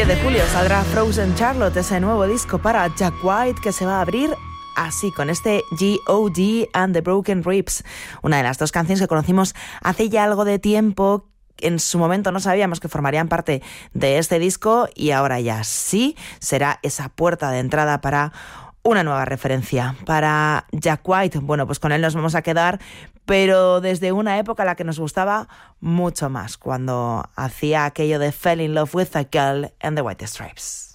10 de julio saldrá Frozen Charlotte, ese nuevo disco para Jack White que se va a abrir así, con este G.O.D. and the Broken Ribs, una de las dos canciones que conocimos hace ya algo de tiempo. En su momento no sabíamos que formarían parte de este disco y ahora ya sí, será esa puerta de entrada para una nueva referencia. Para Jack White, bueno, pues con él nos vamos a quedar, pero desde una época a la que nos gustaba mucho más, cuando hacía aquello de Fell in Love with a Girl and the White Stripes.